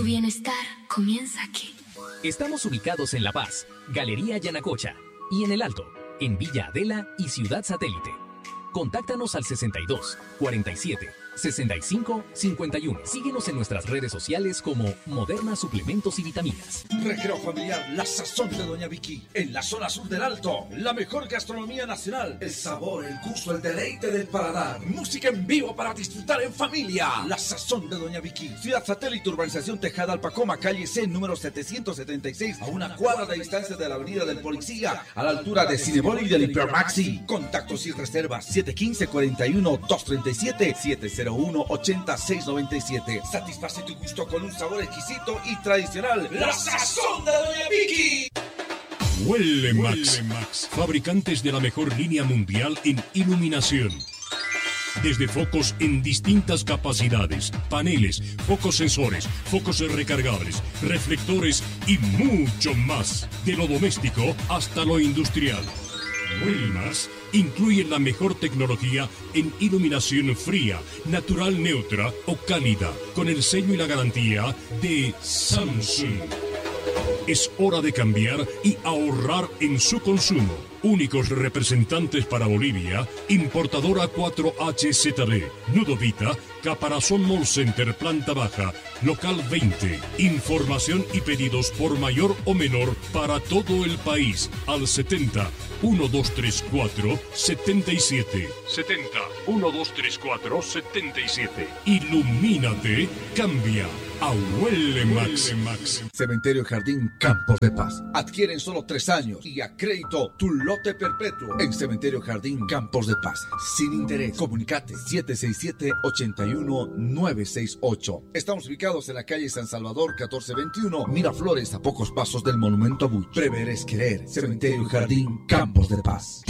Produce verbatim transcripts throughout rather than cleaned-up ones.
bienestar comienza aquí. Estamos ubicados en La Paz, Galería Yanacocha, y en El Alto, en Villa Adela y Ciudad Satélite. Contáctanos al sesenta y dos, cuarenta y siete, sesenta y cinco, cincuenta y uno. Síguenos en nuestras redes sociales como Moderna Suplementos y Vitaminas. Recreo familiar La Sazón de Doña Vicky. En la zona sur del Alto. La mejor gastronomía nacional. El sabor, el gusto, el deleite del paladar. Música en vivo para disfrutar en familia. La Sazón de Doña Vicky. Ciudad Satélite, Urbanización Tejada Alpacoma, calle C, número setecientos setenta y seis. A una cuadra de distancia de la Avenida del Policía. A la altura de Cinebol y del Hipermaxi. Contactos y reservas siete uno cinco, cuatro uno, dos tres siete, siete cero uno, ocho seis nueve siete. Satisface tu gusto con un sabor exquisito y tradicional. La Sazón de Doña Vicky. Huele Max. Huele Max, fabricantes de la mejor línea mundial en iluminación. Desde focos en distintas capacidades, paneles, focos sensores, focos recargables, reflectores y mucho más. De lo doméstico hasta lo industrial. Wilmas incluye la mejor tecnología en iluminación fría, natural neutra o cálida, con el sello y la garantía de Samsung. Es hora de cambiar y ahorrar en su consumo. Únicos representantes para Bolivia, importadora cuatro H Z D, Nudovita, Caparazón Mall Center, planta baja, local veinte. Información y pedidos por mayor o menor para todo el país al setenta, uno dos tres cuatro, setenta y siete. setenta, uno dos tres cuatro, setenta y siete. Ilumínate, cambia. A Huele Max. Max. Cementerio Jardín Campos de Paz. Adquiere en solo tres años y a crédito tu lote perpetuo en Cementerio Jardín Campos de Paz. Sin interés. Comunicate siete seis siete, ocho uno, nueve seis ocho. Estamos ubicados en la calle San Salvador catorce veintiuno, Miraflores, a pocos pasos del Monumento a Buch. Prever es querer. Cementerio Jardín Campos de Paz.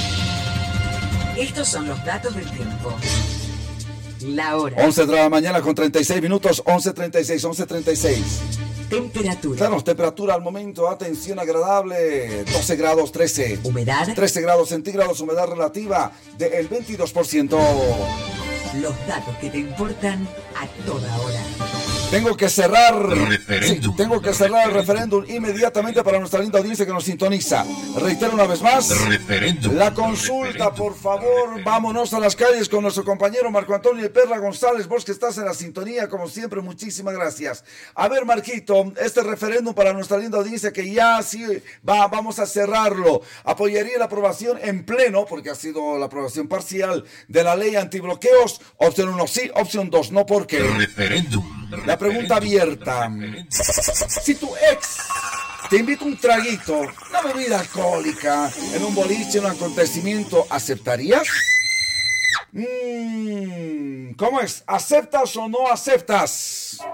Estos son los datos del tiempo. La hora. once de la mañana con treinta y seis minutos, once treinta y seis, once treinta y seis. Temperatura. Claro, temperatura al momento, atención, agradable, doce grados, trece. Humedad. trece grados centígrados, humedad relativa del veintidós por ciento. Los datos que te importan a toda hora. Tengo que cerrar Referéndum. Sí, tengo que cerrar el referéndum inmediatamente para nuestra linda audiencia que nos sintoniza. Reitero una vez más. Referéndum. La consulta, Referéndum. por favor, vámonos a las calles con nuestro compañero Marco Antonio Perla González, vos que estás en la sintonía, como siempre, muchísimas gracias. A ver, Marquito, este referéndum para nuestra linda audiencia que ya sí va, vamos a cerrarlo. Apoyaría la aprobación en pleno, porque ha sido la aprobación parcial de la ley antibloqueos. Opción uno sí, opción dos no, ¿por qué? Referéndum. La pregunta abierta. Si tu ex te invita un traguito, una bebida alcohólica, en un boliche, en un acontecimiento, ¿aceptarías? Mm, ¿Cómo es? ¿Aceptas o no aceptas?